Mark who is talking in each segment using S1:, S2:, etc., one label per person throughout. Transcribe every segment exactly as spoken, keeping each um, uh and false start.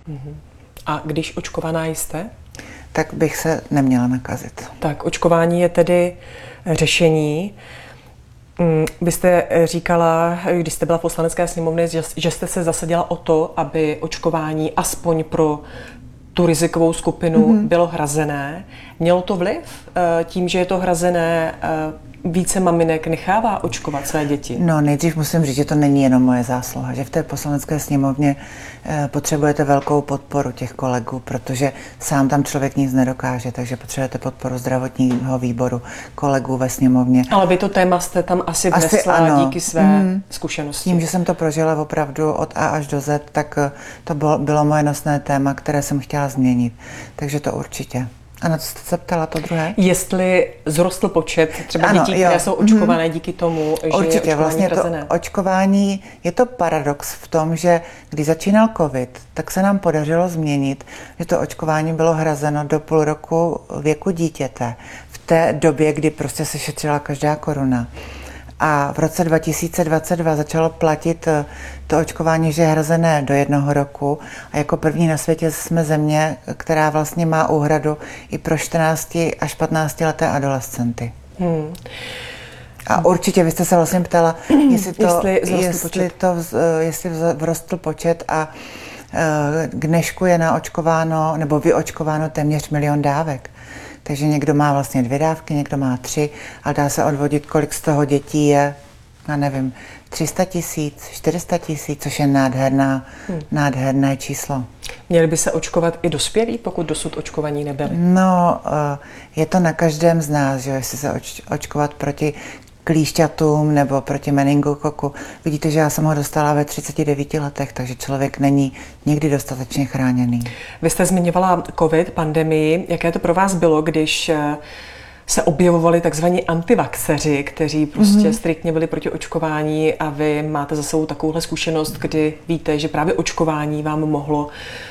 S1: Mm-hmm. A když očkovaná jste?
S2: Tak bych se neměla nakazit.
S1: Tak očkování je tedy řešení. Vy jste říkala, když jste byla v Poslanecké sněmovně, že jste se zasadila o to, aby očkování aspoň pro tu rizikovou skupinu mm-hmm. bylo hrazené. Mělo to vliv tím, že je to hrazené, více maminek nechává očkovat své děti?
S2: No, nejdřív musím říct, že to není jenom moje zásluha, že v té Poslanecké sněmovně potřebujete velkou podporu těch kolegů, protože sám tam člověk nic nedokáže, takže potřebujete podporu zdravotního výboru, kolegů ve sněmovně.
S1: Ale vy to téma jste tam asi vnesla asi díky své mm, zkušenosti.
S2: Tím, že jsem to prožila opravdu od A až do Z, tak to bylo, bylo moje nosné téma, které jsem chtěla změnit. Takže to určitě. A na co jste se ptala to druhé?
S1: Jestli zrostl počet třeba ano, dětí, jo. které jsou očkované mm-hmm. díky tomu, že
S2: určitě,
S1: je
S2: vlastně
S1: hrazené.
S2: To očkování, je to paradox v tom, že když začínal covid, tak se nám podařilo změnit, že to očkování bylo hrazeno do půl roku věku dítěte. V té době, kdy prostě se šetřila každá koruna. A v roce dva tisíce dvacet dva začalo platit to očkování, že je hrazené do jednoho roku. A jako první na světě jsme země, která vlastně má úhradu i pro čtrnácti až patnácti leté adolescenty. Hmm. A určitě vy jste se vlastně ptala, jestli to,
S1: jestli
S2: jestli to jestli vzrostl počet a k dnešku je naočkováno nebo vyočkováno téměř milion dávek. Takže někdo má vlastně dvě dávky, někdo má tři, ale dá se odvodit, kolik z toho dětí je, já nevím, tři sta tisíc, čtyři sta tisíc, což je nádherná, hmm. nádherné číslo.
S1: Měli by se očkovat i dospělí, pokud dosud očkovaní nebyli?
S2: No, je to na každém z nás, že jestli se oč, očkovat proti klíšťatům nebo proti meningokoku. Vidíte, že já jsem ho dostala ve třiceti devíti letech, takže člověk není nikdy dostatečně chráněný.
S1: Vy jste zmiňovala covid, pandemii. Jaké to pro vás bylo, když se objevovali takzvaní antivaxeři, kteří prostě mm-hmm. striktně byli proti očkování a vy máte za sebou takovouhle zkušenost, kdy víte, že právě očkování vám mohlo,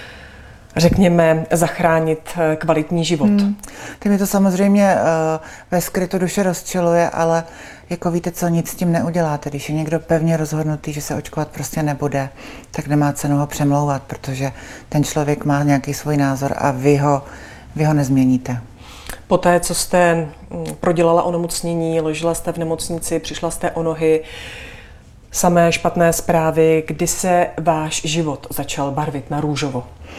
S1: řekněme, zachránit kvalitní život. Hmm.
S2: Ty mi to samozřejmě uh, ve skrytu duše rozčiluje, ale jako víte co, nic s tím neuděláte. Když je někdo pevně rozhodnutý, že se očkovat prostě nebude, tak nemá cenu ho přemlouvat, protože ten člověk má nějaký svůj názor a vy ho, vy ho nezměníte.
S1: Poté, co jste prodělala onemocnění, ležela jste v nemocnici, přišla jste o nohy, samé špatné zprávy, kdy se váš život začal barvit na růžovo?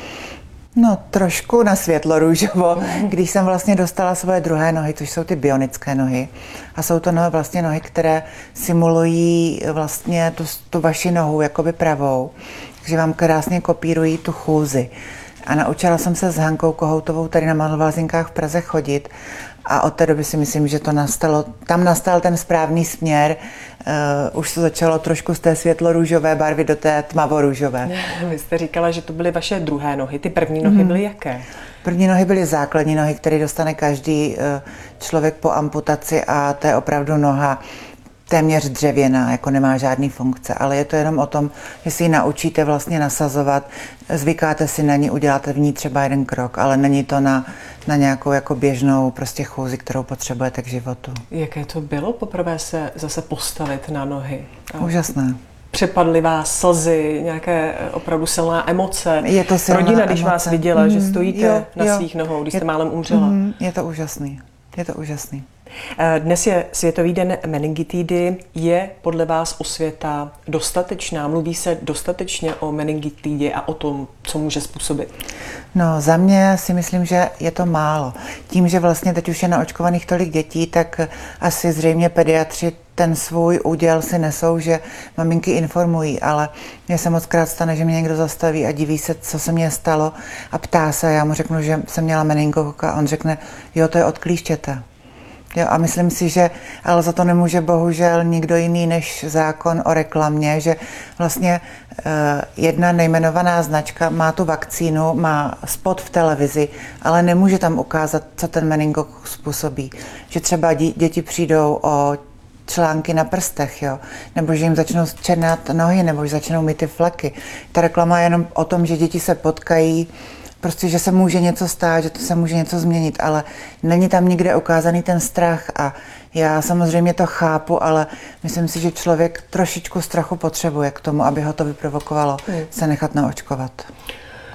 S2: No trošku na světlo růžovo, když jsem vlastně dostala svoje druhé nohy, což jsou ty bionické nohy. A jsou to nohy, vlastně nohy, které simulují vlastně tu, tu vaši nohu, jakoby pravou. Takže vám krásně kopírují tu chůzi. A naučila jsem se s Hankou Kohoutovou tady na Malovázinkách v Praze chodit. A od té doby si myslím, že to nastalo, tam nastal ten správný směr. Uh, už to začalo trošku z té světlo-růžové barvy do té tmavo-růžové.
S1: Vy jste říkala, že to byly vaše druhé nohy. Ty první nohy byly jaké?
S2: První nohy byly základní nohy, které dostane každý uh, člověk po amputaci a to je opravdu noha téměř dřevěná, jako nemá žádný funkce, ale je to jenom o tom, že si ji naučíte vlastně nasazovat, zvykáte si na ní, uděláte v ní třeba jeden krok, ale není to na, na nějakou jako běžnou prostě chůzi, kterou potřebujete k životu.
S1: Jaké to bylo poprvé se zase postavit na nohy?
S2: Úžasné.
S1: Přepadly vás slzy, nějaké opravdu silná emoce.
S2: Je to silná
S1: Rodina, když
S2: emoce.
S1: vás viděla, mm, že stojíte
S2: jo,
S1: na
S2: jo.
S1: svých nohou, když
S2: je,
S1: jste málem umřela.
S2: Mm, je to úžasný. Je to úžasný.
S1: Dnes je Světový den meningitidy. Je podle vás osvěta dostatečná? Mluví se dostatečně o meningitidě a o tom, co může způsobit?
S2: No, za mě si myslím, že je to málo. Tím, že vlastně teď už je naočkovaných tolik dětí, tak asi zřejmě pediatři ten svůj úděl si nesou, že maminky informují, ale mně se moc krát stane, že mě někdo zastaví a diví se, co se mně stalo a ptá se, já mu řeknu, že jsem měla meningokoka a on řekne, jo, to je od klíštěte. Jo, a myslím si, že ale za to nemůže bohužel nikdo jiný než zákon o reklamě, že vlastně eh, jedna nejmenovaná značka má tu vakcínu, má spot v televizi, ale nemůže tam ukázat, co ten meningokok způsobí. Že třeba dí, děti přijdou o články na prstech, jo? Nebo že jim začnou černat nohy, nebo že začnou mít ty fleky. Ta reklama je jenom o tom, že děti se potkají, prostě, že se může něco stát, že to se může něco změnit, ale není tam nikde ukázaný ten strach a já samozřejmě to chápu, ale myslím si, že člověk trošičku strachu potřebuje k tomu, aby ho to vyprovokovalo, hmm. se nechat naočkovat.